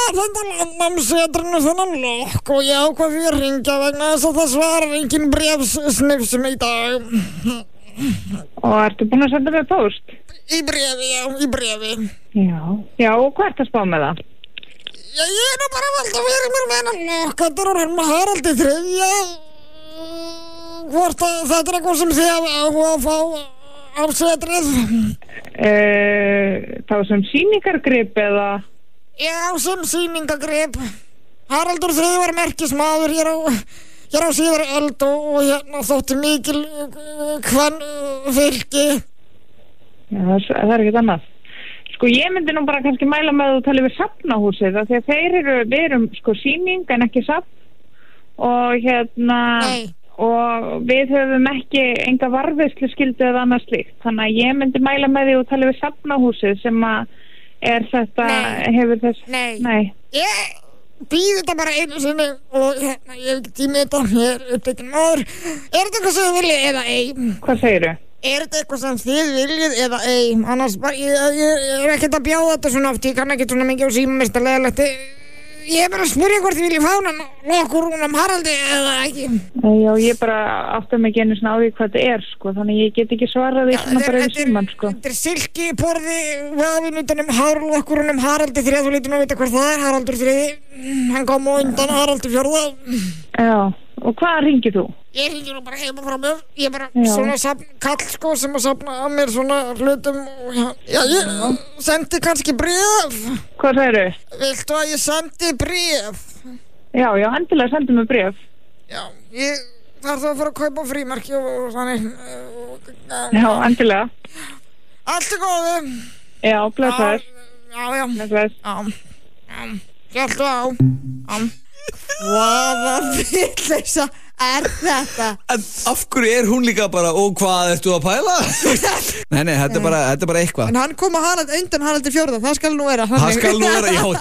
þetta landnámssetrinu þennan lokk og ég ákvað því að hringja vegna þess að það svarar engin bréfsnifsum í dag. Og ertu búin að senda mér póst? Í bréfi, já, í bréfi. Já, og hvað ertu að spá með það? Já, ég er nú bara að velta fyrir mér með hennan lokk, þetta er orðinn með Haraldi III. Hvort að þetta er eitthvað sem þið hafa áhuga að fá á setrið? Þá sem sýningargrip eða? Já, sem sýningargrip. Haraldur III var merkismaður hér á síðari öld og hérna þótti mikil kvenfylgi. Já, það er ekkert annað. Sko, ég myndi nú bara kannski mæla með að tala við safnahúsið, af því að við erum sko sýning en ekki safn og hérna... Nei. Og við höfum ekki enga varðveisluskyldu eða annað slíkt, þannig að ég myndi mæla með því og tala við safnahúsið sem að er þetta, hefur þess... Nei. Ég býð þetta bara einu sinni og hérna, ég hef ekki tími þetta, ég er upptekinn maður. Er þetta eitthvað sem þið viljið eða ei? Hvað segirðu? Er þetta eitthvað sem þið viljið eða ei? Annars bara, ég er ekkert að bjáða þetta svona oft, ég kann ekki svona mikið á símamistarlegilegt. Ég er bara að spyrja hvort þið viljið fá hann okkur Haraldi eða ekki. Já, ég bara átta mig ekki einu svona á því hvað þetta er, sko, þannig ég get ekki svarað því svona bara yfir síman, sko. Þetta er silkiporði vafinn utan hárlokkur Haraldi III, þú lítur nú að vita hver það er, Haraldur III, hann kom á undan Haraldur IV. Já, og hvað ringir þú? Ég ringi nú bara heima frá mér, ég er bara svona kall, sko, sem að safna að mér svona hlutum og ég sendi kannski bréf. Hvað segirðu? Viltu að ég sendi bréf? Já, endilega sendi mig bréf. Já, ég þarf þá að fara að kaupa frímerki og þannig. Já, endilega. Allt er góðu. Já, blessaður. Já. Blessaður. Já. Hjáltu á. Hvaða vitleysa er þetta? En af hverju er hún líka bara, og hvað ertu að pæla? Nei, þetta er bara eitthvað. En hann kom að undan Haraldi IV, það skal nú vera. Það skal nú vera, já.